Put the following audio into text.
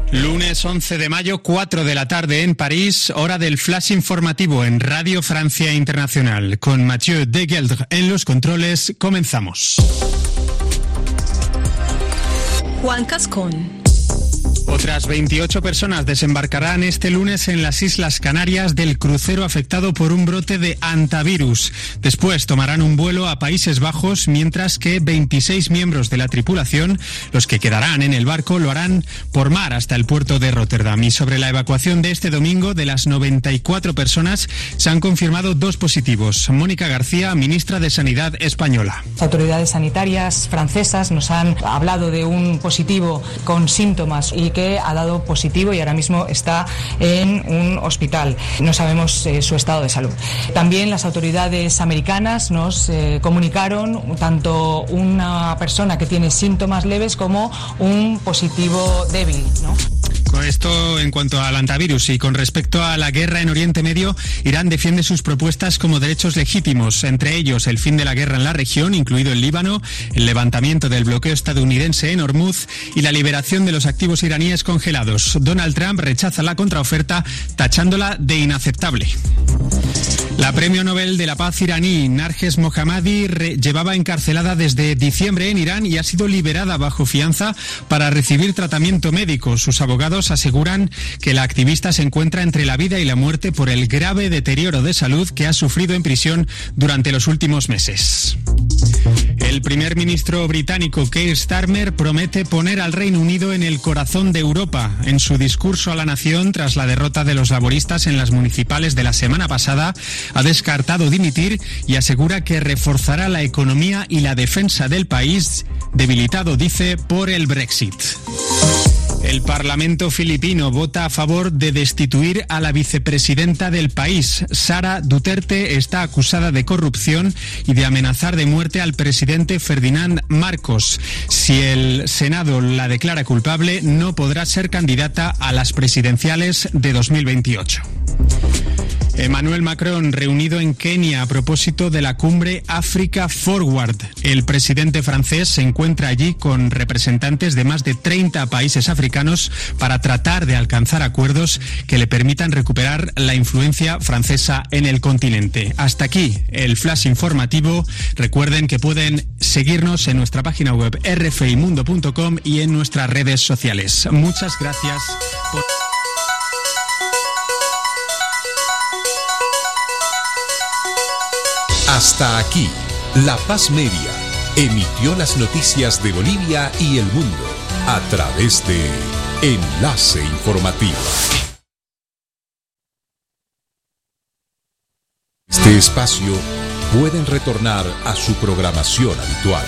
Lunes 11 de mayo, 4 de la tarde en París, hora del flash informativo en Radio Francia Internacional. Con Mathieu Degeldre en los controles, comenzamos. Juan Cascón. Otras 28 personas desembarcarán este lunes en las Islas Canarias del crucero afectado por un brote de hantavirus. Después tomarán un vuelo a Países Bajos, mientras que 26 miembros de la tripulación, los que quedarán en el barco, lo harán por mar hasta el puerto de Rotterdam. Y sobre la evacuación de este domingo, de las 94 personas, se han confirmado 2 positivos. Mónica García, ministra de Sanidad española. Las autoridades sanitarias francesas nos han hablado de un positivo con síntomas y que ha dado positivo y ahora mismo está en un hospital. No sabemos su estado de salud. También las autoridades americanas nos comunicaron tanto una persona que tiene síntomas leves como un positivo débil, ¿no? Con esto en cuanto al hantavirus, y con respecto a la guerra en Oriente Medio, Irán defiende sus propuestas como derechos legítimos, entre ellos el fin de la guerra en la región, incluido el Líbano, el levantamiento del bloqueo estadounidense en Hormuz y la liberación de los activos iraníes congelados. Donald Trump rechaza la contraoferta, tachándola de inaceptable. La premio Nobel de la Paz iraní Narges Mohammadi llevaba encarcelada desde diciembre en Irán y ha sido liberada bajo fianza para recibir tratamiento médico. Sus abogados aseguran que la activista se encuentra entre la vida y la muerte por el grave deterioro de salud que ha sufrido en prisión durante los últimos meses. El primer ministro británico Keir Starmer promete poner al Reino Unido en el corazón de Europa. En su discurso a la nación tras la derrota de los laboristas en las municipales de la semana pasada, ha descartado dimitir y asegura que reforzará la economía y la defensa del país, debilitado, dice, por el Brexit. El Parlamento filipino vota a favor de destituir a la vicepresidenta del país. Sara Duterte está acusada de corrupción y de amenazar de muerte al presidente Ferdinand Marcos. Si el Senado la declara culpable, no podrá ser candidata a las presidenciales de 2028. Emmanuel Macron reunido en Kenia a propósito de la cumbre Africa Forward. El presidente francés se encuentra allí con representantes de más de 30 países africanos para tratar de alcanzar acuerdos que le permitan recuperar la influencia francesa en el continente. Hasta aquí el flash informativo. Recuerden que pueden seguirnos en nuestra página web rfimundo.com y en nuestras redes sociales. Muchas gracias por... Hasta aquí, La Paz Media emitió las noticias de Bolivia y el mundo a través de Enlace Informativo. Este espacio pueden retornar a su programación habitual.